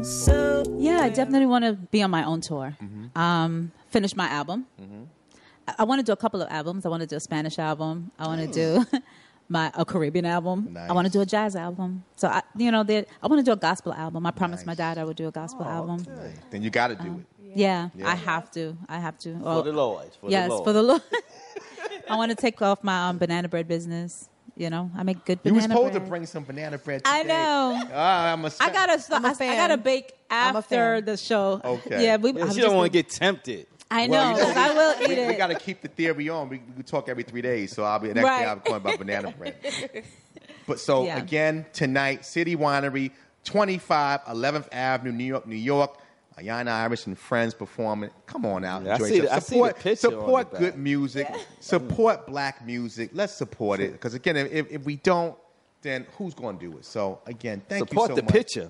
Yeah, I definitely want to be on my own tour. Finish my album. I want to do a couple of albums. I want to do a Spanish album. I want to do a Caribbean album. Nice. I want to do a jazz album. So I want to do a gospel album. I promised my dad I would do a gospel album. Okay. Then you got to do it. Yeah, Yeah. I have to. For the Lord. For the Lord. I want to take off my banana bread business. I make good banana bread. You were supposed to bring some banana bread today. I know. I gotta bake after the show. Okay. Yeah, she don't want to get tempted. I know, because I will eat it. We got to keep the theory on. We talk every 3 days, so I'll be next day. I'm talking about banana bread. But again, tonight, City Winery, 25 11th Avenue, New York. Ayana Irish and friends performing. Come on out. Yeah, enjoy I see the picture support on the good back. music. Support black music. Let's support it. Because, again, if we don't, then who's going to do it? So, again, thank you so much. Support the picture.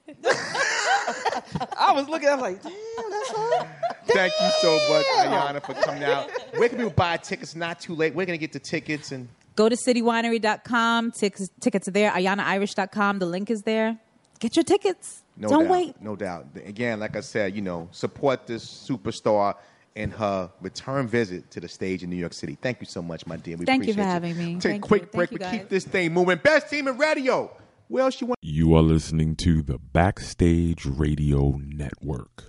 I was looking, I was like, damn, that's her. Thank you so much, Ayana, for coming out. Where can people buy tickets? Not too late. We're going to get the tickets. And go to citywinery.com. Tickets are there. AyanaIrish.com. The link is there. Get your tickets. Don't wait. No doubt. Again, like I said, support this superstar in her return visit to the stage in New York City. Thank you so much, my dear. Thank you for having me. Take a quick break, but keep this thing moving. Best team in radio. Where else you want? You are listening to the Backstage Radio Network.